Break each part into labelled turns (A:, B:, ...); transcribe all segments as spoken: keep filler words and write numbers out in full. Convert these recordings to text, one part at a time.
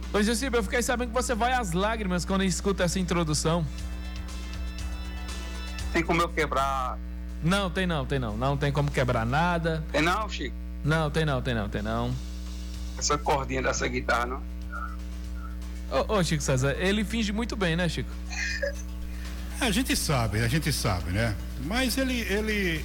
A: Pois é, eu fiquei sabendo que você vai às lágrimas quando escuta essa introdução.
B: Tem como eu quebrar?
A: Não, tem não, tem não. Não tem como quebrar nada.
B: Tem não, Chico?
A: Não, tem não, tem não, tem não.
B: Essa cordinha dessa guitarra, não?
A: Ô, ô Chico César, ele finge muito bem, né, Chico?
C: A gente sabe, a gente sabe, né? Mas ele... ele...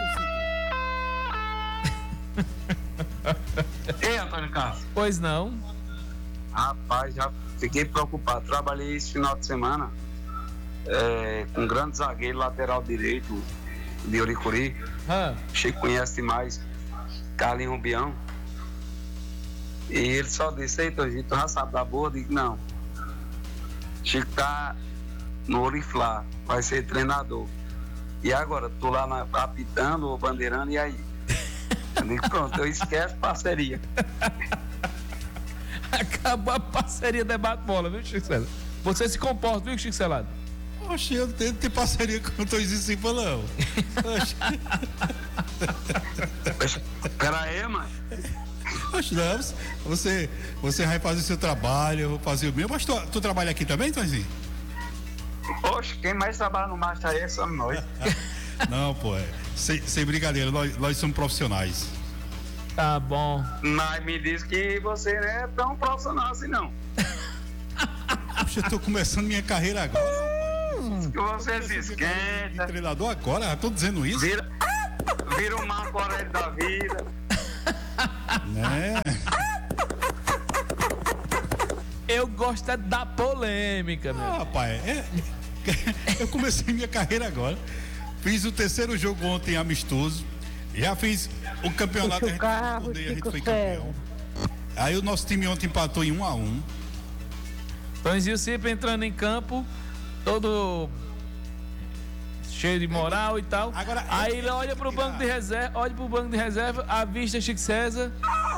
B: Ei, Antônio Carlos.
A: Pois não.
B: Rapaz, já fiquei preocupado. Trabalhei esse final de semana é, com um grande zagueiro lateral direito de Oricuri.
A: Ah.
B: Chico conhece demais, Carlinhos Rubião. E ele só disse: ei, Tozinho, tu já sabe da boa? Eu digo: não. Chico tá no Oriflá, vai ser treinador. E agora, tô lá na, apitando ou bandeirando, e aí? Eu digo: pronto, eu esqueço parceria.
A: Acabou a parceria debate bola, viu, Chico César? Você se comporta, viu, Chico Celado?
C: Oxe, eu não tenho que ter parceria com o Toizinho Simpa, não.
B: Pera aí, mano.
C: Oxe, não, você, você vai fazer o seu trabalho, eu vou fazer o meu. Mas tu, tu trabalha aqui também, Toizinho?
B: Poxa, quem mais trabalha no Master aí somos nós.
C: Não, pô, é. Sem, sem brincadeira, nós, nós somos profissionais.
A: Tá bom.
B: Mas me diz que você não é tão profissional assim, não.
C: Poxa, eu tô começando minha carreira agora.
B: Hum, que você se esquenta.
C: De treinador agora, já tô dizendo isso.
B: Vira, vira um Marco Aurélio da vida.
C: Né?
A: Eu gosto é da polêmica, meu.
C: Ah, rapaz, é, eu comecei minha carreira agora. Fiz o terceiro jogo ontem amistoso. Já fiz o campeonato, a gente,
D: carro,
C: a gente foi
D: César.
C: campeão. Aí o nosso time ontem empatou em um a um.
A: Tonzinho sempre entrando em campo, todo cheio de moral e tal.
C: Agora,
A: aí
C: eu-
A: ele olha pro banco de reserva, olha pro banco de reserva, avista Chico César.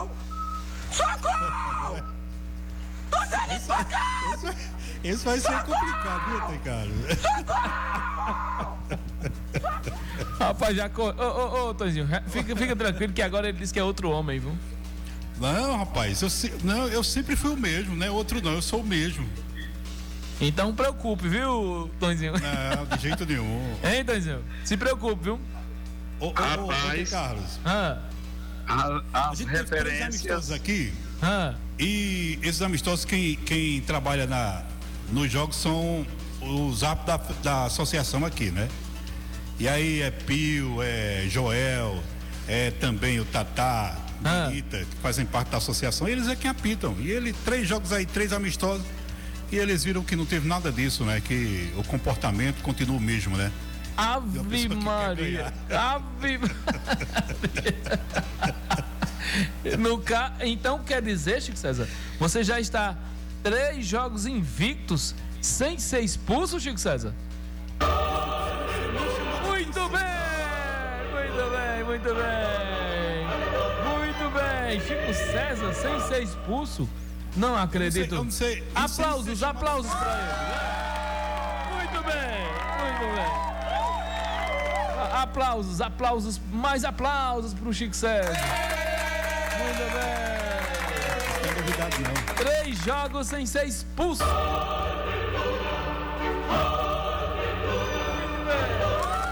C: Esse vai ser complicado, viu, Tem cara?
A: Rapaz, já. co- Ô, ô, ô, Tonzinho, fica, fica tranquilo que agora ele disse que é outro homem, viu?
C: Não, rapaz, eu, se- não, eu sempre fui o mesmo, né? Outro não, eu sou o mesmo.
A: Então preocupe, viu, Tonzinho?
C: Não, de jeito nenhum.
A: Hein, Tonzinho? Se preocupe, viu?
C: Ô, ô, ô, ô,
B: Rapaz.
C: Tem Carlos,
A: Ah,
B: A-
C: a
B: As
C: gente teve três amistosos
B: referências.
C: aqui.
A: ah.
C: E esses amistosos, quem, quem trabalha na, nos jogos são os aptos da, da associação aqui, né? E aí é Pio, é Joel, é também o Tatá,
A: Ah.
C: Benita, que fazem parte da associação. Eles é quem apitam. E ele, três jogos aí, três amistosos. E eles viram que não teve nada disso, né? Que o comportamento continua o mesmo, né?
A: Ave
C: pessoa que quer
A: Maria. Ave Maria. No ca... Então quer dizer, Chico César, você já está três jogos invictos sem ser expulso, Chico César? Muito bem! Muito bem, muito bem! Muito bem! Chico César sem ser expulso? Não acredito.
C: Eu não sei, eu não sei
A: Aplausos,
C: se você
A: aplausos para ele. Muito bem, muito bem. A- Aplausos, aplausos, mais aplausos pro Chico César. Muito bem.
C: Não é novidade, não.
A: Três jogos sem ser expulso. Muito bem.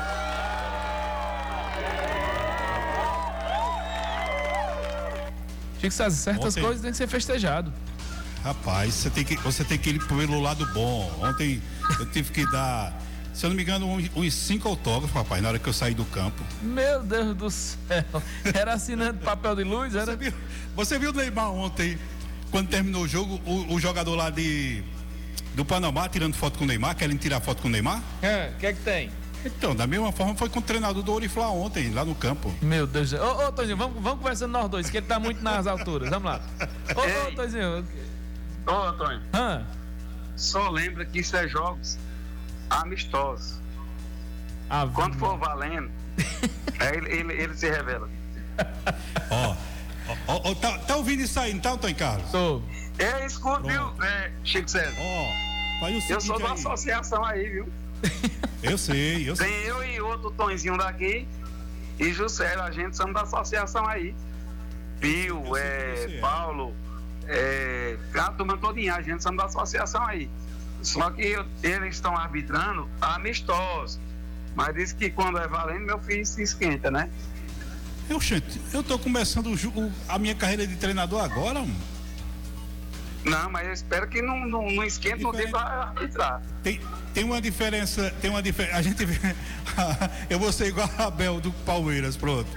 A: Chico César, certas
C: Ontem-
A: coisas têm que ser festejado.
C: Rapaz, você tem que, você tem que ir pelo lado bom. Ontem eu tive que dar, se eu não me engano, uns, uns cinco autógrafos, rapaz, na hora que eu saí do campo.
A: Meu Deus do céu. Era assinando papel de luz,
C: Você
A: era?
C: viu, você viu o Neymar ontem, quando terminou o jogo, o, o jogador lá de do Panamá tirando foto com o Neymar, querendo tirar foto com o Neymar?
A: É, o que é que tem?
C: Então, da mesma forma foi com o treinador do Oriflá ontem, lá no campo.
A: Meu Deus do céu. Ô, ô, Toninho, vamos, vamos conversando nós dois, que ele tá muito nas alturas. Vamos lá. Ô, ô,
B: Ei.
A: Toninho.
B: Ô, Antônio,
A: Hã?
B: só lembra que isso é jogos amistosos.
A: Ah,
B: Quando for valendo, aí ele, ele, ele se revela.
C: Ó, ó, ó, tá, tá ouvindo isso aí, então, Tony Carlos?
A: Tô.
B: É, escuta, viu,
C: Pronto.
B: é, Chico César?
C: Ó, faz o seguinte
B: Eu sou da
C: aí.
B: associação aí, viu?
C: Eu sei, eu sei.
B: Tem eu e outro Tonzinho daqui e Juscelio, a gente somos da associação aí. Pio,
C: Eu sei que
B: é,
C: você é.
B: Paulo, é, a turma todinha, a gente somos da associação aí. Só que eu, eles estão arbitrando amistosos. Mas diz que quando é valendo, meu filho se esquenta, né?
C: Eu, gente, eu tô começando o, o, a minha carreira de treinador agora, mano.
B: Não, mas eu espero que não, não, não esquente no dia para arbitrar.
C: Tem, tem uma diferença, tem uma diferença. A gente vê. Eu vou ser igual a Abel do Palmeiras, pronto.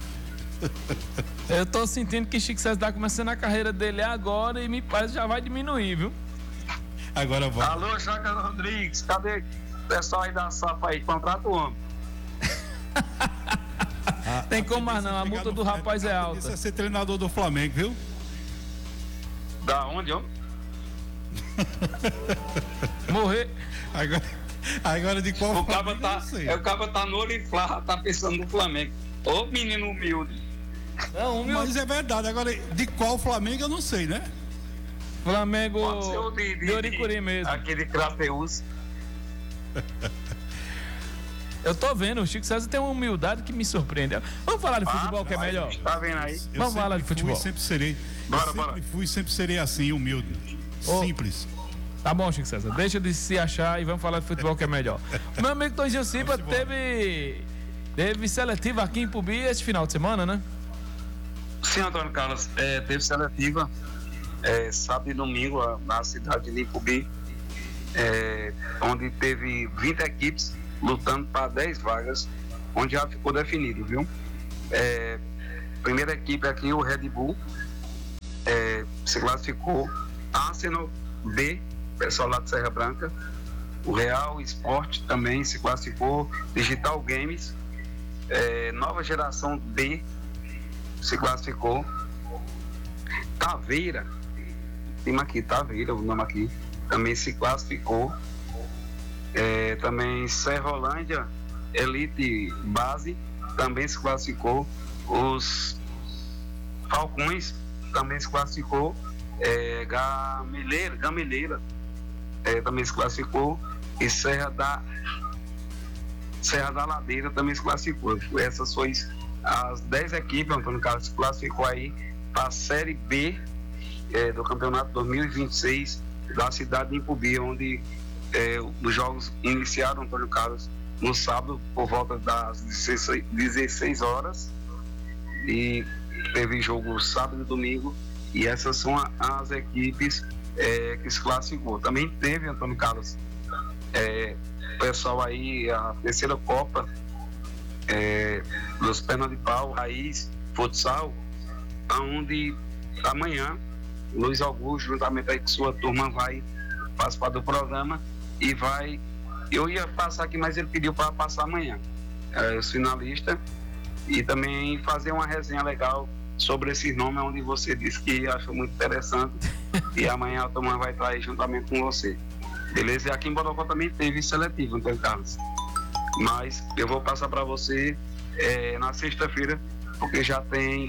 A: Eu tô sentindo que Chico César tá começando a carreira dele agora e me parece que já vai diminuir, viu?
C: Agora vamos.
B: Alô, Chaca Rodrigues, cadê o pessoal aí da Safa aí? Contrata o homem.
A: Tem como mais não, a multa do rapaz é alta.
C: Isso é ser treinador do Flamengo, viu?
B: Da onde, homem?
A: Morrer.
C: Agora, agora de qual
B: o
C: Flamengo?
B: Caba tá, é, o Caba tá no Oriflá, tá pensando no Flamengo. Ô menino humilde.
A: Não, humilde.
C: Mas é verdade, agora de qual Flamengo eu não sei, né?
A: Flamengo
B: Pode ser o de, de,
A: de Oricuri mesmo.
B: Aqui de Crateús.
A: Eu tô vendo, o Chico César tem uma humildade que me surpreende. Vamos falar de futebol
B: ah,
A: que é melhor?
B: Tá vendo aí?
C: Eu
A: Vamos falar de
C: fui,
A: futebol.
C: sempre serei.
B: Bora,
C: eu sempre
B: bora.
C: fui, sempre serei assim, humilde.
A: Ô.
C: Simples.
A: Tá bom, Chico César, deixa de se achar e vamos falar de futebol que é melhor. Meu amigo Tonzinho Cipa teve, teve seletiva aqui em Pubi esse final de semana, né?
B: Sim, Antônio Carlos, é, teve seletiva é, sábado e domingo lá na cidade de Ipubi, é, onde teve vinte equipes lutando para dez vagas, onde já ficou definido, viu? É, primeira equipe aqui, o Red Bull, é, se classificou. Arsenal B, pessoal lá de Serra Branca. O Real Esporte também se classificou. Digital Games, é, Nova Geração D se classificou. Taveira, tem aqui, Taveira, o nome aqui, também se classificou. É, também Serrolândia Elite Base também se classificou. Os Falcões também se classificou. É, Gameleira, Gameleira é, também se classificou. E Serra da Serra da Ladeira também se classificou. Essas foram as dez equipes, Antônio Carlos, se classificou aí para a Série B é, do Campeonato dois mil e vinte e seis da cidade de Ipubi, onde é, os jogos iniciaram, Antônio Carlos, no sábado por volta das dezesseis horas, e teve jogo sábado e domingo, e essas são as equipes é, que se classificou. Também teve, Antônio Carlos, é, pessoal aí, a terceira Copa é, dos Pernas de Pau, Raiz, Futsal, onde amanhã Luiz Augusto, juntamente aí com sua turma, vai participar do programa e vai, eu ia passar aqui, mas ele pediu para passar amanhã, é, os finalistas, e também fazer uma resenha legal sobre esses nomes, onde você disse que achou muito interessante, e amanhã a turma vai estar aí juntamente com você, beleza? E aqui em Bodocó também teve seletivo, Antônio Carlos, mas eu vou passar para você é, na sexta-feira, porque já tem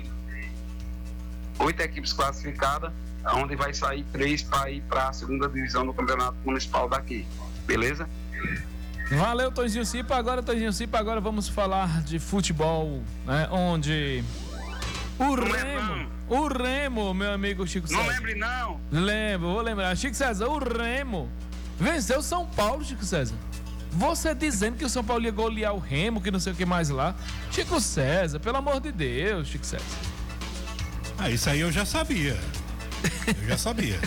B: oito equipes classificadas, onde vai sair três para ir para a segunda divisão do campeonato municipal daqui, beleza?
A: Valeu, Tonzinho Cipa. Agora, Tonzinho Cipa, agora vamos falar de futebol, né? Onde o
B: não
A: Remo, o Remo, meu amigo Chico César.
B: Não lembre não.
A: Lembro, vou lembrar. Chico César, o Remo venceu o São Paulo, Chico César. Você dizendo que o São Paulo ia golear o Remo, que não sei o que mais lá. Chico César, pelo amor de Deus, Chico César.
C: Ah, isso aí eu já sabia. Eu já sabia.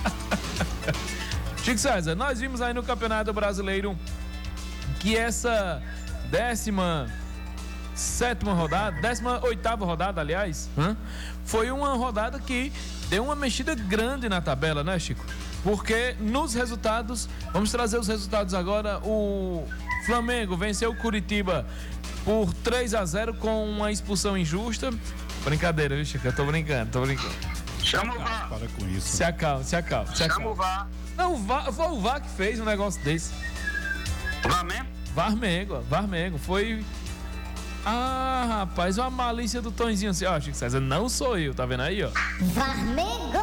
A: Chico César, nós vimos aí no Campeonato Brasileiro que essa décima sétima rodada, décima oitava rodada, aliás, hein, foi uma rodada que deu uma mexida grande na tabela, né, Chico? Porque nos resultados, vamos trazer os resultados agora, o Flamengo venceu o Curitiba por três a zero com uma expulsão injusta. Brincadeira, viu, Chico? Eu tô brincando, tô brincando.
B: Chama o V A R.
C: Para com isso.
A: Se acalma, se acalma, se acalma.
B: Chama o V A R.
A: Não, o V A R, foi o V A R que fez um negócio desse.
B: Flamengo?
A: Varmengo, Varmengo, foi... Ah, rapaz, uma malícia do Tonzinho assim, ó, Chico César, não sou eu, tá vendo aí, ó?
D: Varmengo,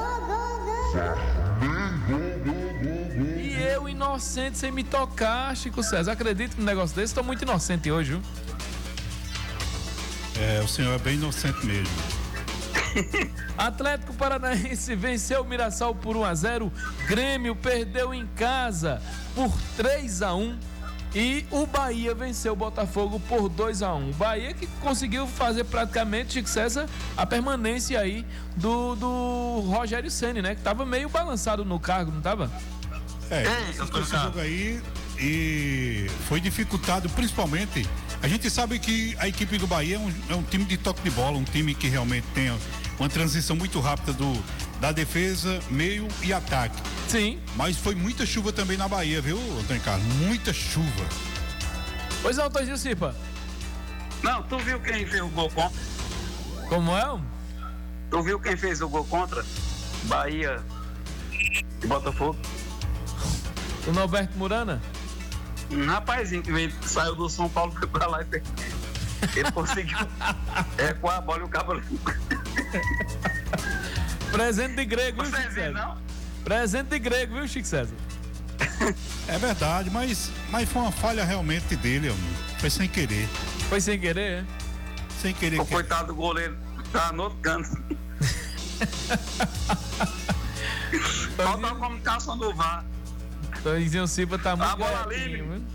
A: E eu, inocente, sem me tocar, Chico César, acredito num negócio desse, tô muito inocente hoje, viu?
C: É, o senhor é bem inocente mesmo.
A: Atlético Paranaense venceu o Mirassol por um a zero. Grêmio perdeu em casa por três a um. E o Bahia venceu o Botafogo por dois a um. O Bahia que conseguiu fazer praticamente, Chico César, a permanência aí do, do Rogério Ceni, né? Que tava meio balançado no cargo, não tava?
C: É, assistiu esse jogo aí e foi dificultado, principalmente. A gente sabe que a equipe do Bahia é um, é um time de toque de bola, um time que realmente tem uma transição muito rápida do, da defesa, meio e ataque.
A: Sim.
C: Mas foi muita chuva também na Bahia, viu, Antônio Carlos? Muita chuva.
A: Pois é, Antônio Cipa.
B: Não, tu viu quem fez o gol contra?
A: Como é?
B: Tu viu quem fez o gol contra? Bahia e Botafogo.
A: O Norberto Murana?
B: Um rapazinho que veio, saiu do São Paulo, foi pra lá e fez. Ele conseguiu recuar a bola e o cabo.
A: Presente de grego, viu,
B: Você
A: Chico
B: viu,
A: César?
B: não?
A: Presente de grego, viu, Chico César?
C: É verdade, mas, mas foi uma falha realmente dele, homem. Foi sem querer.
A: Foi sem querer, é?
C: Sem querer.
B: O
C: que...
B: coitado do goleiro tá no outro canto. Falta a comunicação do V A R.
A: Toizinho Silva tá muito
B: A bola
A: garotinho,
B: livre.
A: viu?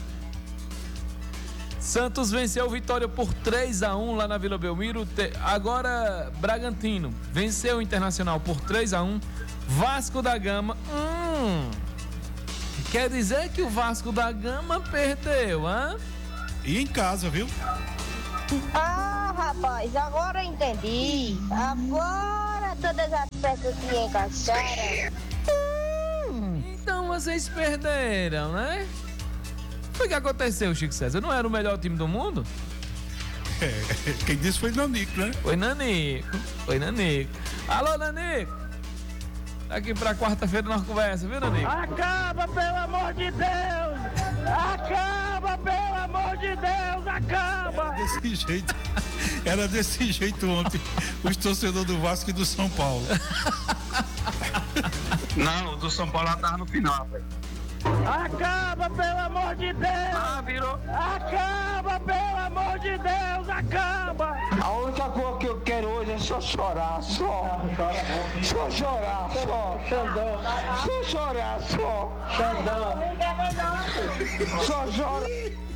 A: Santos venceu o Vitória por três a um lá na Vila Belmiro. Agora Bragantino venceu o Internacional por três a um. Vasco da Gama. Hum, quer dizer que o Vasco da Gama perdeu, hã?
C: E em casa, viu?
D: Ah, rapaz, agora eu entendi. Agora todas as peças se encaixaram.
A: Então vocês perderam, né? O que aconteceu, Chico César? Não era o melhor time do mundo?
C: É, quem disse foi Nanico, né?
A: Foi Nanico. Foi Nanico. Alô, Nanico. Aqui pra quarta-feira nós conversa, viu, Nanico?
E: Acaba, pelo amor de Deus! Acaba, pelo amor de Deus! Acaba!
C: Desse jeito. Era desse jeito ontem. Os torcedores do Vasco e do São Paulo.
B: Não, o do São Paulo já tava no final, rapaz.
E: Acaba, pelo amor de Deus!
B: Ah, virou.
E: Acaba, pelo amor de Deus! Acaba!
F: A única coisa que eu quero hoje é só chorar, só. Só chorar, só. Só chorar, só. Só chorar.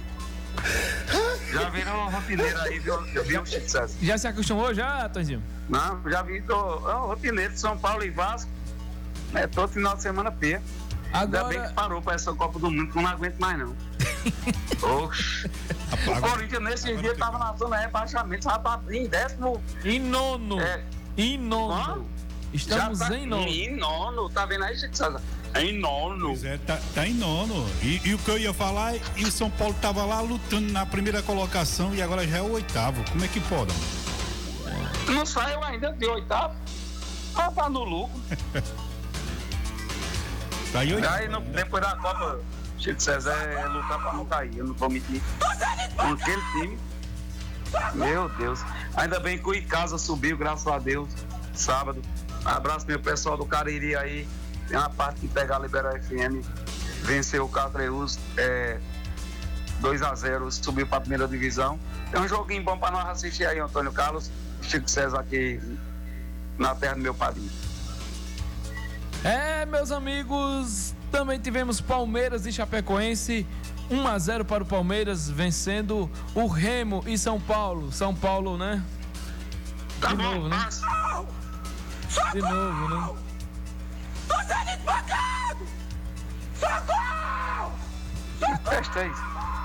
B: Já virou rotineiro aí, viu, viu, Chico César?
A: Já se acostumou já, Tonzinho?
B: Não, já vi do é um rotineiro de São Paulo e Vasco. É todo final de semana perto. Ainda bem
A: Agora...
B: que parou para essa Copa do Mundo, que eu não aguento mais, não. Oxi. O Corinthians nesse dia tava na zona de rebaixamento, já tá em décimo.
A: Em nono.
B: É.
A: Em nono.
B: Hã?
A: Estamos
B: Já tá
A: em nono.
B: Em nono, tá vendo aí, Chico César? Em nono.
C: Pois é, tá, tá em nono. E, e o que eu ia falar, e o São Paulo tava lá lutando na primeira colocação e agora já é o oitavo. Como é que pode?
B: Não saiu ainda de oitavo. Ah, tá no lucro.
C: Tá em oitavo.
B: Aí, no, depois da Copa, Chico César é lutar pra não cair, eu não vou mentir. Com aquele time. Meu Deus. Ainda bem que o Icasa subiu, graças a Deus, sábado. Abraço meu pessoal do Cariri aí. Tem uma parte que pegar a Libera F M. Venceu o Catreus é, dois a zero, subiu pra primeira divisão. É um joguinho bom pra nós assistir aí, Antônio Carlos. Chico César aqui na terra do meu padrinho.
A: É, meus amigos, também tivemos Palmeiras e Chapecoense, um a zero para o Palmeiras, vencendo o Remo e São Paulo. São Paulo, né?
B: Tá
A: De
B: bom,
A: novo, né?
B: passa.
A: De novo, né?
E: Tô sendo espancado! Socorro!
B: Que festa é isso?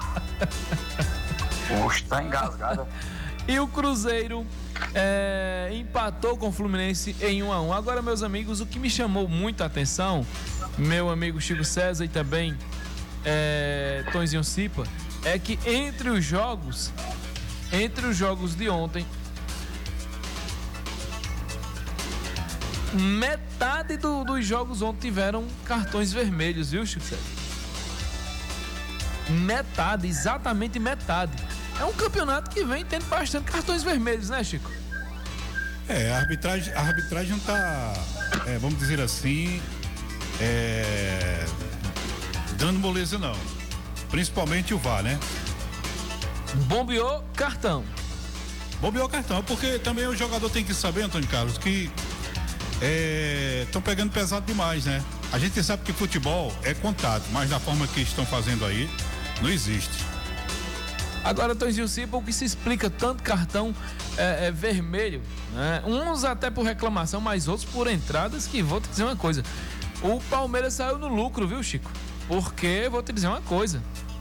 B: Poxa, tá engasgada.
A: E o Cruzeiro é, empatou com o Fluminense em um a um. Agora, meus amigos, o que me chamou muita atenção, meu amigo Chico César e também é, Tonzinho Cipa, é que entre os jogos, entre os jogos de ontem, metade do, dos jogos ontem tiveram cartões vermelhos, viu, Chico César? Metade, exatamente metade. É um campeonato que vem tendo bastante cartões vermelhos, né, Chico?
C: É, a arbitragem, a arbitragem tá, é, vamos dizer assim, é, dando moleza não. Principalmente o V A R, né?
A: Bombeou, cartão.
C: Bobeou o cartão, porque também o jogador tem que saber, Antônio Carlos, que estão é, pegando pesado demais, né? A gente sabe que futebol é contato, mas da forma que estão fazendo aí, não existe.
A: Agora, Tonzinho Cipa, o que se explica tanto cartão é, é, vermelho, né? Uns até por reclamação, mas outros por entradas, que vou te dizer uma coisa. O Palmeiras saiu no lucro, viu, Chico? Porque, vou te dizer uma coisa.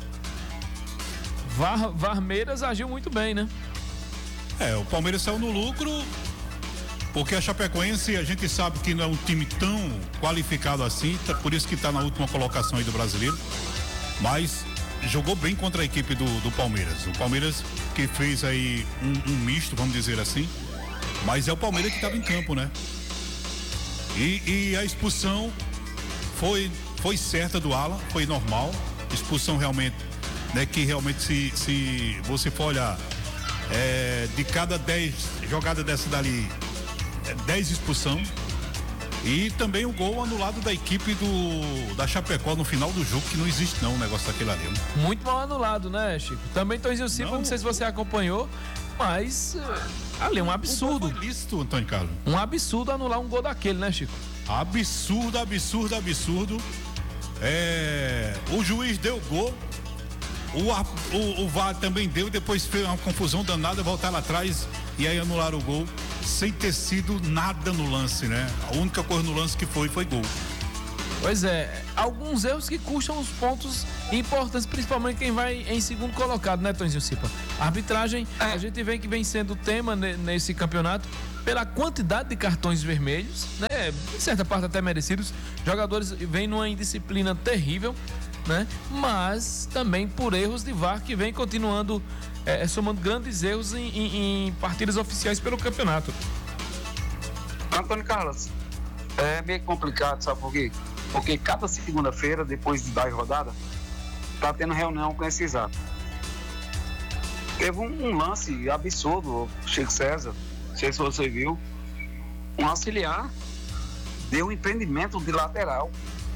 A: Var, Varmeiras agiu muito bem, né?
C: É, o Palmeiras saiu no lucro, porque a Chapecoense, a gente sabe que não é um time tão qualificado assim, tá, por isso que está na última colocação aí do brasileiro, mas jogou bem contra a equipe do, do Palmeiras. O Palmeiras que fez aí um, um misto, vamos dizer assim, mas é o Palmeiras que estava em campo, né? E, e a expulsão foi, foi certa do Alan, foi normal, expulsão realmente, né, que realmente se, se você for olhar, é, de cada dez jogadas dessa dali, é, dez expulsão. E também o gol anulado da equipe do da Chapecó no final do jogo, que não existe não, o negócio daquele ali. Muito
A: mal anulado, né, Chico? Também Tonzinho Cipa, não, não sei se você acompanhou, mas ali é um absurdo.
C: Foi lícito, Antônio Carlos.
A: Um absurdo anular um gol daquele, né, Chico?
C: Absurdo, absurdo, absurdo. É, o juiz deu gol, o, o, o V A R também deu, depois fez uma confusão danada, voltaram atrás e aí anularam o gol, sem ter sido nada no lance, né? A única coisa no lance que foi, foi gol.
A: Pois é, alguns erros que custam os pontos importantes, principalmente quem vai em segundo colocado, né, Tonzinho Cipa? A arbitragem, é. a gente vê que vem sendo tema nesse campeonato pela quantidade de cartões vermelhos, né? Em certa parte até merecidos. Jogadores vêm numa indisciplina terrível, né? Mas também por erros de V A R que vem continuando é, somando grandes erros em, em, em partidas oficiais pelo campeonato.
B: Antônio Carlos, é meio complicado, sabe por quê? Porque cada segunda-feira, depois de dar rodada, tá tendo reunião com esses atos. Teve um, um lance absurdo, Chico César, não sei se você viu, um auxiliar deu um impedimento de lateral.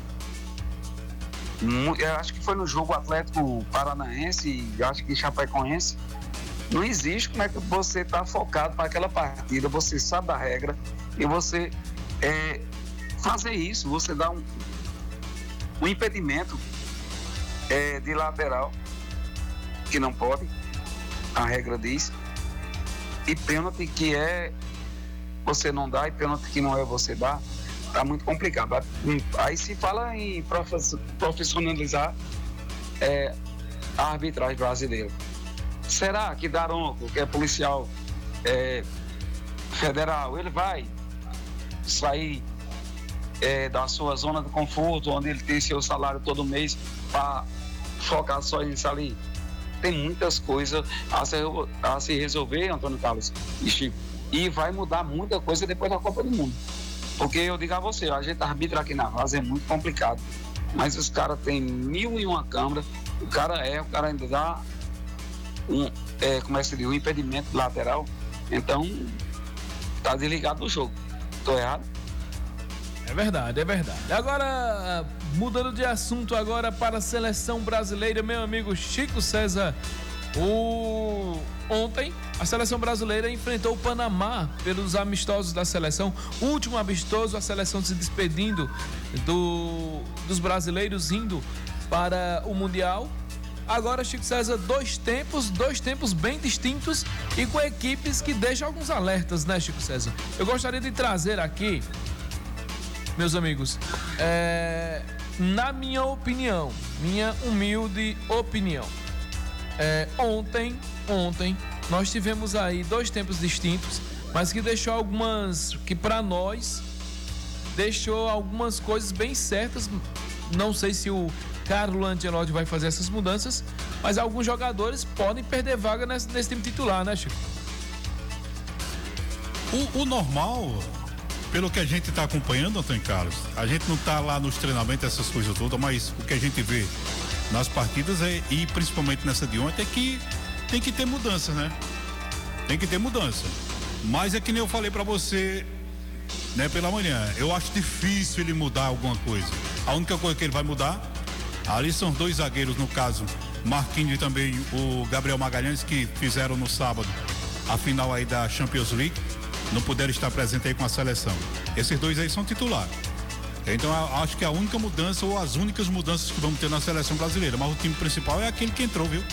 B: Eu acho que foi no jogo Atlético Paranaense e acho que Chapecoense. Não existe como é que você está focado para aquela partida, você sabe da regra e você é, fazer isso, você dá um, um impedimento é, de lateral, que não pode, a regra diz, e pênalti que é você não dá e pênalti que não é você dá. Tá muito complicado. Aí se fala em profissionalizar é, a arbitragem brasileira. Será que Daronco, que é policial é, federal, ele vai sair é, da sua zona de conforto, onde ele tem seu salário todo mês, para focar só nisso ali? Tem muitas coisas a se, a se resolver, Antônio Carlos e Chico, e vai mudar muita coisa depois da Copa do Mundo. Porque eu digo a você, a gente arbitra aqui na Vaza é muito complicado, mas os caras têm mil e uma câmeras, o cara é, o cara ainda dá um, é, como é que se diz, um impedimento lateral, então tá desligado do jogo. Tô errado?
A: É verdade, é verdade. Agora, mudando de assunto agora para a seleção brasileira, meu amigo Chico César, o... ontem a seleção brasileira enfrentou o Panamá pelos amistosos da seleção. O último amistoso, a seleção se despedindo do, dos brasileiros indo para o Mundial. Agora, Chico César, dois tempos, dois tempos bem distintos e com equipes que deixam alguns alertas, né, Chico César? Eu gostaria de trazer aqui, meus amigos, é, na minha opinião, minha humilde opinião, é, ontem, ontem, nós tivemos aí dois tempos distintos, mas que deixou algumas, que para nós, deixou algumas coisas bem certas. Não sei se o Carlo Ancelotti vai fazer essas mudanças, mas alguns jogadores podem perder vaga nesse, nesse time titular, né, Chico?
C: O, o normal, pelo que a gente está acompanhando, Antônio Carlos, a gente não está lá nos treinamentos, essas coisas todas, mas o que a gente vê nas partidas é, e principalmente nessa de ontem, é que tem que ter mudança, né? Tem que ter mudança. Mas é que nem eu falei pra você, né, pela manhã. Eu acho difícil ele mudar alguma coisa. A única coisa que ele vai mudar, ali são dois zagueiros, no caso, Marquinhos e também o Gabriel Magalhães, que fizeram no sábado a final aí da Champions League, não puderam estar presentes aí com a seleção. Esses dois aí são titulares. Então eu acho que é a única mudança ou as únicas mudanças que vamos ter na seleção brasileira, mas o time principal é aquele que entrou, viu?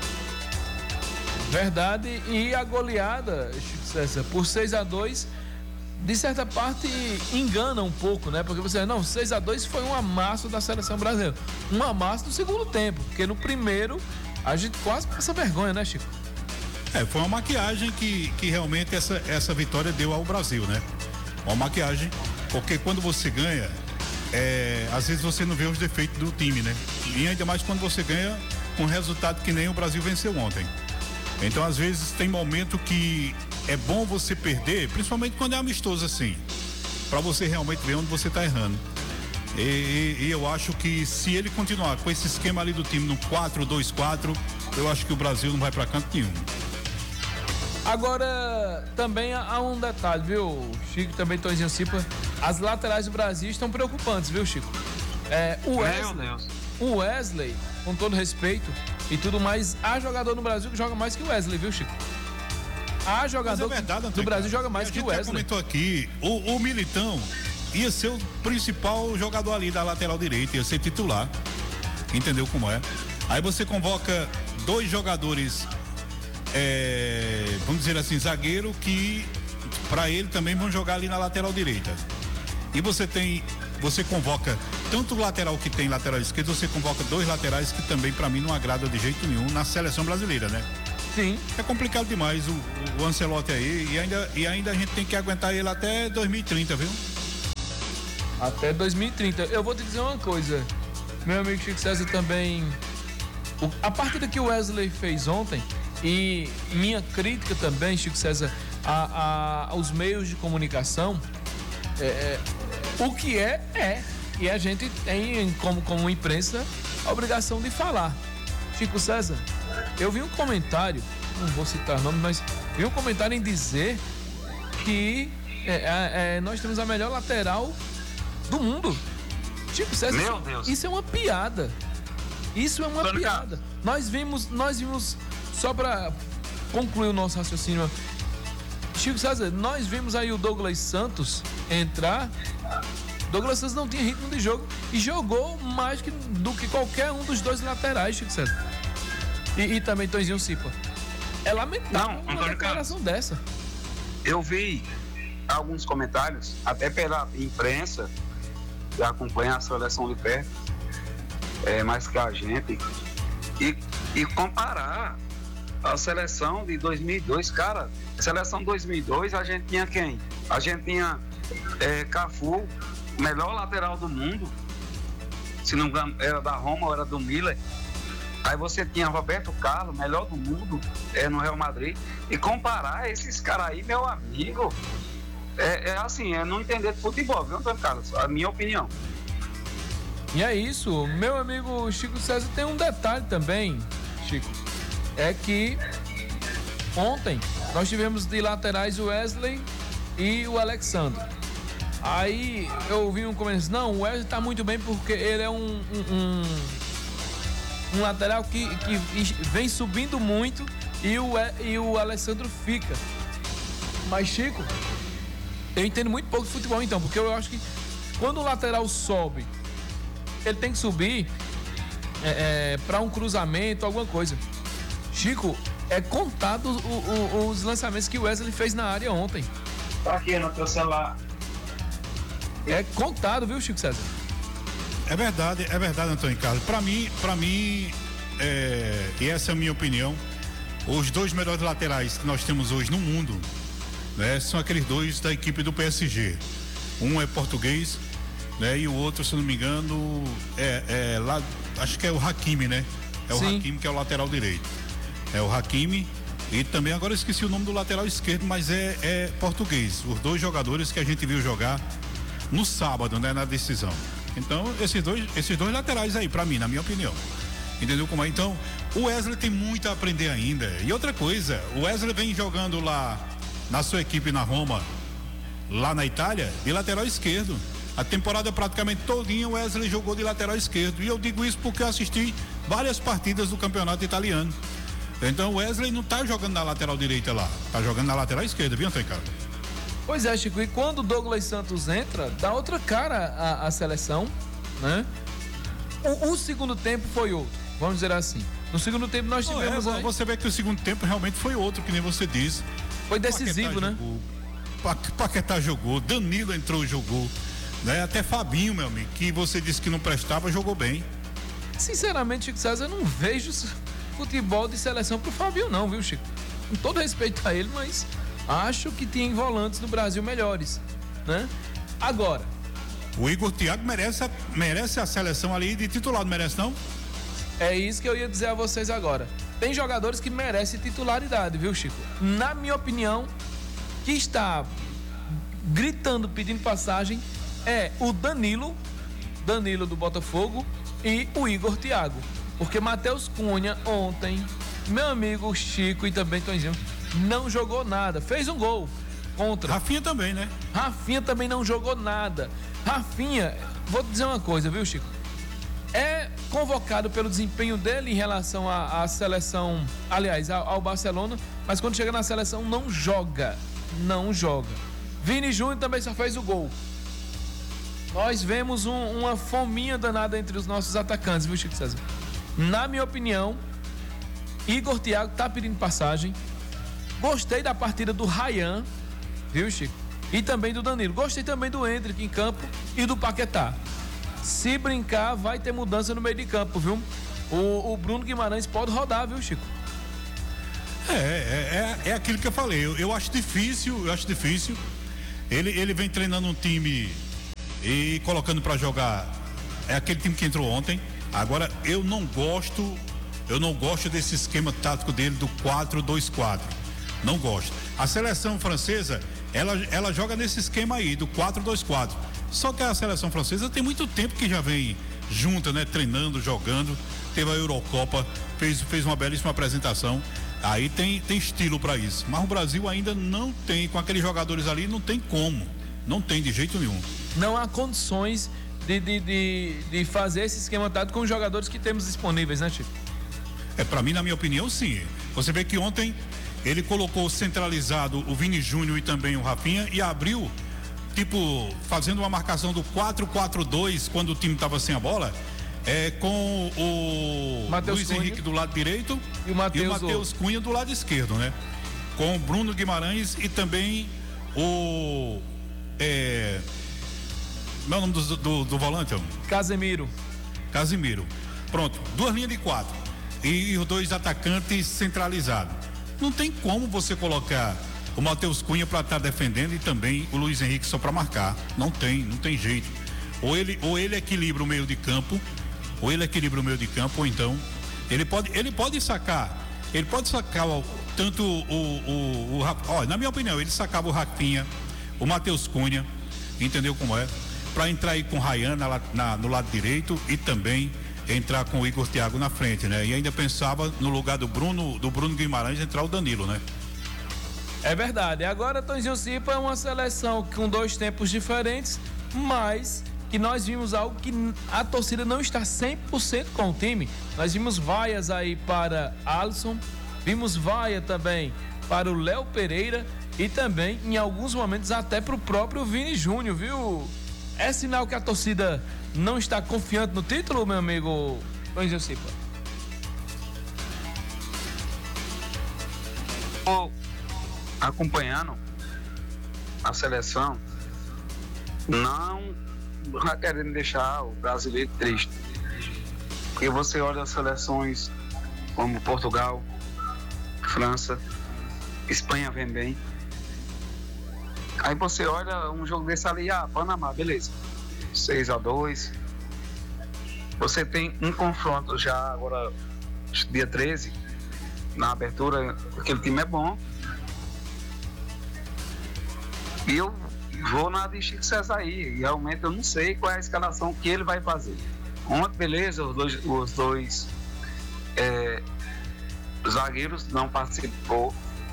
A: Verdade, e a goleada, Chico César, por seis a dois, de certa parte engana um pouco, né? Porque você, não, seis a dois foi um amasso da seleção brasileira. Um amasso no segundo tempo, porque no primeiro a gente quase passa vergonha, né, Chico?
C: É, foi uma maquiagem que, que realmente essa, essa vitória deu ao Brasil, né? Uma maquiagem, porque quando você ganha, é, às vezes você não vê os defeitos do time, né? E ainda mais quando você ganha com um resultado que nem o Brasil venceu ontem. Então, às vezes, tem momento que é bom você perder, principalmente quando é amistoso assim, para você realmente ver onde você está errando. E, e, e eu acho que se ele continuar com esse esquema ali do time no quatro dois quatro, eu acho que o Brasil não vai para canto nenhum.
A: Agora, também há um detalhe, viu, Chico, também Tonzinho Cipa, as laterais do Brasil estão preocupantes, viu, Chico? É, o Wesley, Meu Deus. O Wesley, com todo respeito e tudo mais, há jogador no Brasil que joga mais que o Wesley, viu, Chico? Há jogador é verdade, do Brasil joga mais que o Wesley. A gente já
C: comentou aqui, o, o Militão ia ser o principal jogador ali da lateral direita, ia ser titular, entendeu como é? Aí você convoca dois jogadores, é, vamos dizer assim, zagueiro, que para ele também vão jogar ali na lateral direita. E você tem, você convoca tanto o lateral que tem lateral esquerdo, você convoca dois laterais que também para mim não agrada de jeito nenhum na seleção brasileira, né?
A: Sim.
C: É complicado demais o, o Ancelotti aí e ainda, e ainda a gente tem que aguentar ele até dois mil e trinta, viu?
A: Até dois mil e trinta. Eu vou te dizer uma coisa, meu amigo Chico César também, o, a partida que o Wesley fez ontem e minha crítica também, Chico César, a, a, aos meios de comunicação, é, é, o que é, é. E a gente tem, como, como imprensa, a obrigação de falar. Chico César, eu vi um comentário, não vou citar nome, mas vi um comentário em dizer que é, é, nós temos a melhor lateral do mundo. Chico César,
B: Meu Deus.
A: Isso é uma piada. Isso é uma Tô piada. Ligado. Nós vimos, nós vimos, só para concluir o nosso raciocínio, Chico César, nós vimos aí o Douglas Santos entrar. Douglas Santos não tinha ritmo de jogo e jogou mais que, do que qualquer um dos dois laterais, Chico César. E, e também Tonzinho Cipa. É lamentável não, uma declaração dessa.
B: Eu vi alguns comentários, até pela imprensa, que acompanha a seleção de perto, é, mais que a gente, e, e comparar a seleção de dois mil e dois, cara, a seleção de dois mil e dois a gente tinha quem? A gente tinha é, Cafu, melhor lateral do mundo, se não me engano, era da Roma ou era do Milan. Aí você tinha Roberto Carlos, melhor do mundo, é, no Real Madrid. E comparar esses caras aí, meu amigo, é, é assim, é não entender de futebol, viu, Antônio Carlos? A minha opinião.
A: E é isso, meu amigo Chico César, tem um detalhe também, Chico, é que ontem nós tivemos de laterais o Wesley e o Alexandre. Aí eu ouvi um comentário, não, o Wesley tá muito bem porque ele é um, um, um, um lateral que, que vem subindo muito e o, e o Alessandro fica. Mas, Chico, eu entendo muito pouco de futebol então, porque eu acho que quando o lateral sobe, ele tem que subir é, é, para um cruzamento, alguma coisa. Chico, é contado o, o, os lançamentos que o Wesley fez na área ontem.
B: Tá aqui no teu celular.
A: É contado, viu, Chico César?
C: É verdade, é verdade, Antônio Carlos. Para mim, para mim, é, e essa é a minha opinião, os dois melhores laterais que nós temos hoje no mundo, né, são aqueles dois da equipe do P S G. Um é português, né, e o outro, se não me engano, é, é lá, acho que é o Hakimi, né? É o Sim. Hakimi que é o lateral direito. É o Hakimi e também agora eu esqueci o nome do lateral esquerdo, mas é, é português. Os dois jogadores que a gente viu jogar no sábado, né, na decisão. Então, esses dois, esses dois laterais aí, pra mim, na minha opinião. Entendeu como é? Então, o Wesley tem muito a aprender ainda. E outra coisa, o Wesley vem jogando lá na sua equipe na Roma, lá na Itália, de lateral esquerdo. A temporada praticamente todinha o Wesley jogou de lateral esquerdo. E eu digo isso porque eu assisti várias partidas do campeonato italiano. Então o Wesley não tá jogando na lateral direita lá, tá jogando na lateral esquerda, viu, Antônio Carlos?
A: Pois é, Chico, e quando o Douglas Santos entra, dá outra cara à, à seleção, né? O, o segundo tempo foi outro, vamos dizer assim. No segundo tempo nós tivemos...
C: Não, é,
A: aí...
C: Você vê que o segundo tempo realmente foi outro, que nem você disse.
A: Foi decisivo,
C: Paquetá
A: né?
C: Jogou, pa, Paquetá jogou, Danilo entrou e jogou, né? Até Fabinho, meu amigo, que você disse que não prestava, jogou bem.
A: Sinceramente, Chico César, eu não vejo futebol de seleção pro Fabinho não, viu, Chico? Com todo respeito a ele, mas acho que tem volantes no Brasil melhores, né? Agora...
C: O Igor Thiago merece a, merece a seleção ali de titular, não merece não?
A: É isso que eu ia dizer a vocês agora. Tem jogadores que merecem titularidade, viu, Chico? Na minha opinião, que está gritando, pedindo passagem, é o Danilo, Danilo do Botafogo e o Igor Thiago. Porque Matheus Cunha ontem, meu amigo Chico e também Tonzinho, não jogou nada. Fez um gol contra.
C: Rafinha também, né?
A: Rafinha também não jogou nada. Rafinha, vou te dizer uma coisa, viu, Chico? É convocado pelo desempenho dele em relação à, à seleção, aliás, ao, ao Barcelona, mas quando chega na seleção não joga, não joga. Vini Júnior também só fez o gol. Nós vemos um, uma fominha danada entre os nossos atacantes, viu, Chico César? Na minha opinião, Igor Thiago tá pedindo passagem. Gostei da partida do Ryan, viu, Chico? E também do Danilo. Gostei também do Hendrick em campo e do Paquetá. Se brincar, vai ter mudança no meio de campo, viu? O, o Bruno Guimarães pode rodar, viu, Chico?
C: É, é, é, é aquilo que eu falei. Eu, eu acho difícil, eu acho difícil. Ele, ele vem treinando um time e colocando para jogar. É aquele time que entrou ontem. Agora, eu não gosto, eu não gosto desse esquema tático dele do quatro dois quatro. Não gosto. A seleção francesa, ela, ela joga nesse esquema aí, do quatro dois quatro. Só que a seleção francesa tem muito tempo que já vem junta, né? Treinando, jogando. Teve a Eurocopa, fez, fez uma belíssima apresentação. Aí tem, tem estilo para isso. Mas o Brasil ainda não tem, com aqueles jogadores ali, não tem como. Não tem de jeito nenhum.
A: Não há condições de, de, de, de fazer esse esquema tático com os jogadores que temos disponíveis, né, Chico?
C: É, para mim, na minha opinião, sim. Você vê que ontem ele colocou centralizado o Vini Júnior e também o Rafinha e abriu, tipo, fazendo uma marcação do quatro quatro dois quando o time estava sem a bola, é, com o
A: Mateus
C: Luiz
A: Cunha.
C: Henrique do lado direito
A: E o Matheus
C: Matheus Cunha do lado esquerdo, né? Com o Bruno Guimarães e também o... É, como é o nome do, do, do volante?
A: Casemiro.
C: Casimiro. Pronto, duas linhas de quatro. E os dois atacantes centralizados. Não tem como você colocar o Matheus Cunha para estar tá defendendo e também o Luiz Henrique só para marcar. Não tem, não tem jeito. Ou ele, ou ele equilibra o meio de campo, ou ele equilibra o meio de campo, ou então ele pode, ele pode sacar, ele pode sacar o, tanto o, o, o, o ó, na minha opinião, ele sacava o Rafinha, o Matheus Cunha, entendeu como é? Para entrar aí com o Ryan na, na, no lado direito e também entrar com o Igor Thiago na frente, né? E ainda pensava no lugar do Bruno, do Bruno Guimarães entrar o Danilo, né?
A: É verdade. Agora, Tonzinho Cipa é uma seleção com dois tempos diferentes, mas que nós vimos algo que a torcida não está cem por cento com o time. Nós vimos vaias aí para Alisson, vimos vaia também para o Léo Pereira e também, em alguns momentos, até para o próprio Vini Júnior, viu? É sinal que a torcida não está confiante no título, meu amigo Tonzinho Cipa?
B: Acompanhando a seleção, não querendo deixar o brasileiro triste, porque você olha as seleções como Portugal, França, Espanha vem bem, aí você olha um jogo desse ali, ah, Panamá, beleza, seis a dois, você tem um confronto já agora dia treze na abertura, aquele time é bom. E eu vou na de Chico César aí. E realmente eu não sei qual é a escalação que ele vai fazer. Ontem, beleza, os dois, os dois é, zagueiros não participou.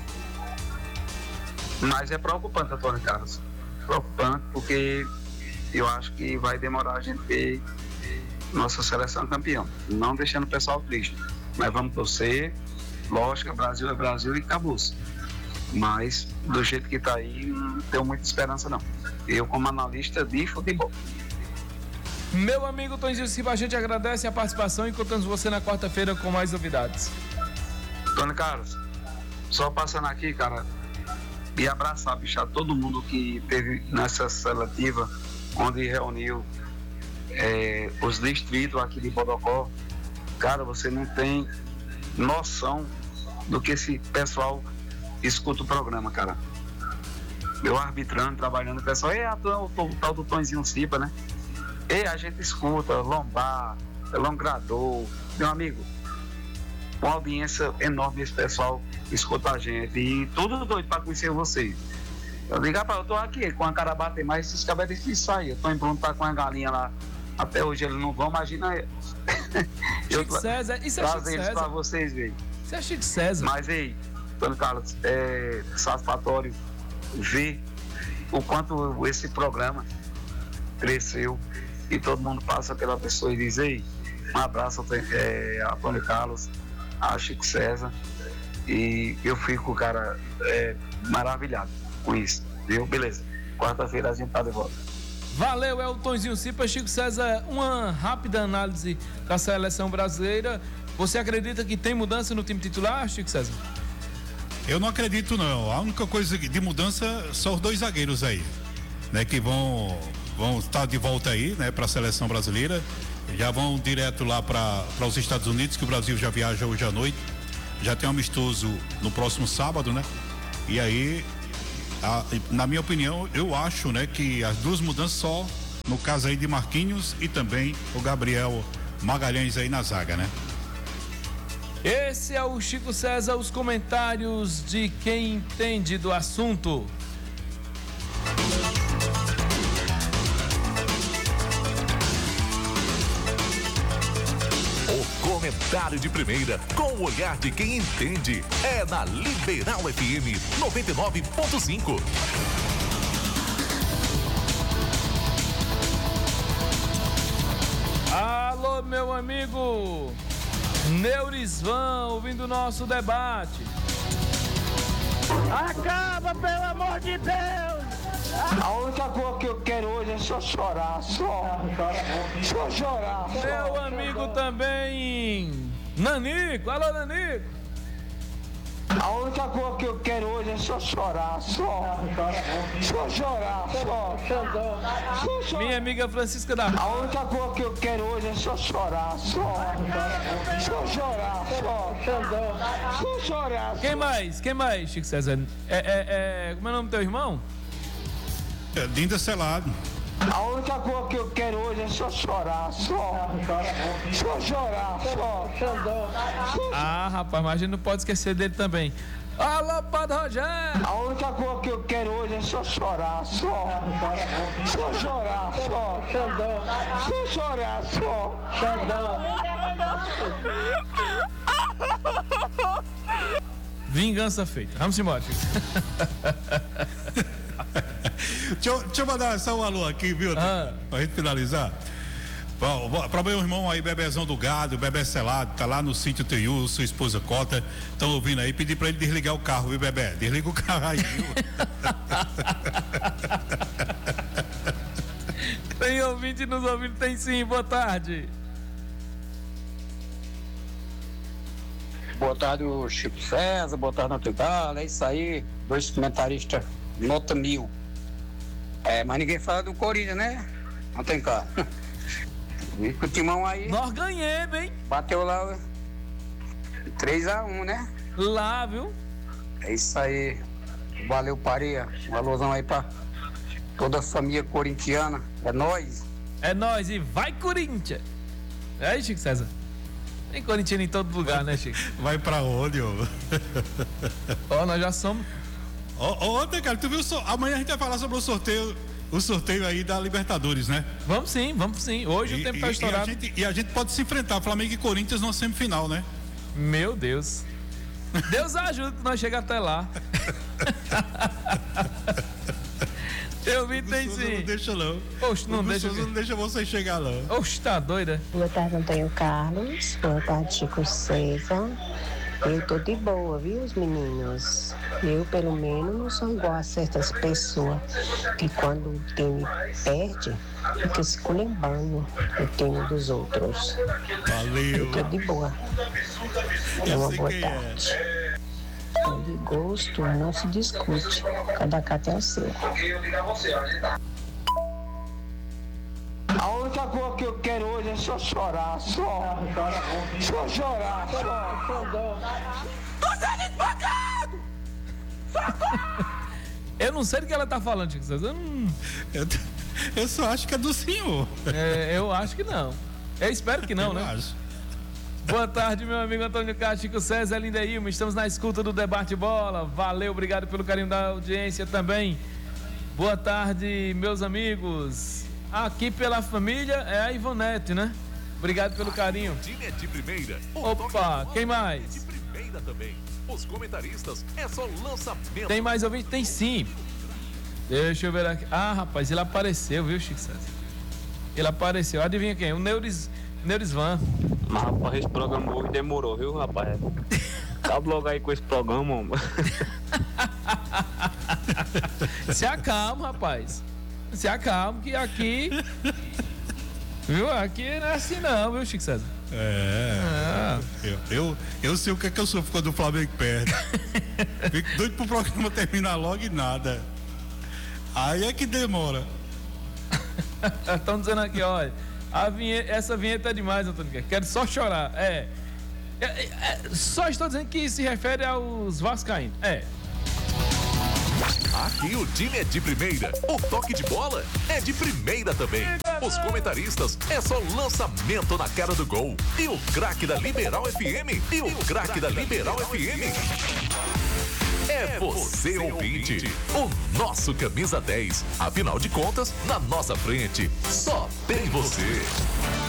B: Mas é preocupante, Antônio Carlos. Preocupante porque eu acho que vai demorar a gente ver nossa seleção campeão. Não deixando o pessoal triste. Mas vamos torcer lógico, Brasil é Brasil e acabou-se. Mas, do jeito que tá aí, não tenho muita esperança, não. Eu, como analista de futebol.
A: Meu amigo Tonzinho Silva, a gente agradece a participação e encontramos você na quarta-feira com mais novidades.
B: Tony Carlos, só passando aqui, cara, e abraçar, bicho, a todo mundo que teve nessa seletiva, onde reuniu é, os distritos aqui de Bodocó. Cara, você não tem noção do que esse pessoal escuta o programa, cara. Eu arbitrando, trabalhando, o pessoal, é o tal do Tonzinho Cipa, né? E a gente escuta, lombar, longrador, meu amigo, uma audiência enorme esse pessoal escuta a gente e tudo doido pra conhecer vocês. Eu digo, rapaz, eu tô aqui com a cara bater, mas esses cabos é difícil sair. Eu tô em Bruno, tá com a galinha lá, até hoje eles não vão, imagina eu.
A: Chico César, isso é Chico
B: César. Eles pra vocês verem.
A: Isso é Chico César.
B: Mas ei, Tony Carlos, é satisfatório ver o quanto esse programa cresceu e todo mundo passa pela pessoa e diz, ei, um abraço é, a Tony Carlos, a Chico César, e eu fico, cara, é, maravilhado com isso, viu? Beleza, quarta-feira a gente tá de volta.
A: Valeu, é o Tonzinho Cipa. Chico César, uma rápida análise da seleção brasileira. Você acredita que tem mudança no time titular, Chico César?
C: Eu não acredito, não. A única coisa de mudança são os dois zagueiros aí, né, que vão vão estar de volta aí, né, para a seleção brasileira. Já vão direto lá para os Estados Unidos, que o Brasil já viaja hoje à noite. Já tem um amistoso no próximo sábado, né? E aí, a, na minha opinião, eu acho, né, que as duas mudanças só no caso aí de Marquinhos e também o Gabriel Magalhães aí na zaga, né?
A: Esse é o Chico César, os comentários de quem entende do assunto.
G: Comentário de primeira, com o olhar de quem entende, é na Liberal F M noventa e nove ponto cinco.
A: Alô, meu amigo Neurisvan, ouvindo o nosso debate.
E: Acaba, pelo amor de Deus!
F: A única coisa que eu quero hoje é só chorar, só. Só chorar, só.
A: Meu amigo também, Nanico. Alô, Nanico.
F: A única coisa que eu quero hoje é só chorar, só. Só chorar, só. Só chorar.
A: Minha amiga Francisca da...
F: A única coisa que eu quero hoje é só chorar, só. Só chorar, só. Só chorar.
A: Quem mais? Quem mais, Chico César? É, é, é... Como é o nome do teu irmão?
C: Dinda Selado.
F: A única coisa que eu quero hoje é só chorar, só. Só chorar, só.
A: Ah, rapaz, mas a gente não pode esquecer dele também. Alô, Padre Rogério!
F: A única coisa que eu quero hoje é só chorar, só. Só chorar, só. Só chorar, só.
A: Vingança feita. Vamos embora, Chico.
C: Deixa eu, deixa eu mandar só um alô aqui, viu?
A: Ah.
C: Pra gente finalizar. Bom, para meu irmão aí, Bebezão do Gado, Bebé Selado, tá lá no sítio Teiu, sua esposa Cota, estão ouvindo aí, pedi pra ele desligar o carro, viu, Bebé? Desliga o carro aí, viu?
A: Tem ouvinte nos ouvindo? Tem sim, boa tarde.
H: Boa tarde, o Chico César, boa tarde, Natal. É isso aí, dois comentaristas, nota mil. É, mas ninguém fala do Corinthians, né? Não tem cá. O Timão aí.
A: Nós ganhamos, hein?
H: Bateu lá três a um, né?
A: Lá, viu?
H: É isso aí. Valeu, Pareia. Um valorzão aí pra toda a família corintiana. É nóis.
A: É nóis e vai, Corinthians! É aí, Chico César? Tem corintiano em todo lugar, né, Chico?
C: Vai pra onde, ô?
A: Ó, nós já somos.
C: Ó, ontem, cara, tu viu? So... Amanhã a gente vai falar sobre o sorteio, o sorteio aí da Libertadores, né?
A: Vamos sim, vamos sim. Hoje
C: e,
A: o tempo
C: e,
A: tá estourado.
C: E a, gente, e a gente pode se enfrentar, Flamengo e Corinthians na semifinal, né?
A: Meu Deus. Deus ajuda que nós chegamos até lá. Eu vi, tem sim.
C: Não deixa, não.
A: Oxe, não deixa.
C: Não deixa você chegar, não.
A: Oxe, tá doida?
I: Boa tarde, Antônio Carlos. Boa tarde, Chico César. Eu tô de boa, viu, os meninos? Eu, pelo menos, não sou igual a certas pessoas que quando o time perde, fica se culembando o time dos outros.
C: Valeu.
I: Eu tô de boa. É
C: Eu
I: uma
C: sei
I: boa
C: quem
I: tarde. É. De gosto não se discute. Cada cato é o seu.
F: A única coisa que eu quero hoje é só chorar, só. Só chorar, só. Tô sendo espancado!
A: Eu não sei do que ela tá falando, Chico César. Eu, não...
C: eu, eu só acho que é do senhor.
A: É, eu acho que não. Eu espero que não,
C: eu
A: né?
C: Acho.
A: Boa tarde, meu amigo Antônio Castro, Chico César, Lindeilma. Estamos na escuta do Debate Bola. Valeu, obrigado pelo carinho da audiência também. Boa tarde, meus amigos. Aqui pela família é a Ivonete, né? Obrigado pelo carinho.
G: É de primeira.
A: Opa, quem mais?
G: É de primeira também. Os comentaristas é só lançamento.
A: Tem mais ouvinte? Tem sim. Deixa eu ver aqui. Ah, rapaz, ele apareceu, viu, Chico César? Ele apareceu. Adivinha quem? O Neuris, Neurisvan.
J: Mas, rapaz, esse programa hoje demorou, viu, rapaz? Acaba logo aí com esse programa, mano.
A: Se acalma, rapaz. Se acalma, que aqui. Viu? Aqui não é assim, não, viu, Chico César?
C: É.
A: Ah.
C: Eu, eu, eu sei o que é que eu sofro quando o Flamengo perde. Fico doido pro programa terminar logo e nada. Aí é que demora.
A: Estão dizendo aqui, olha. A vinheta, essa vinheta é demais, Antônio. Quero só chorar. É. É, é, é. Só estou dizendo que se refere aos vascaínos. É.
G: Aqui o time é de primeira. O toque de bola é de primeira também. Os comentaristas é só lançamento na cara do gol. E o craque da Liberal F M. E o craque da Liberal F M. É você, ouvinte. O nosso camisa dez. Afinal de contas, na nossa frente, só tem você.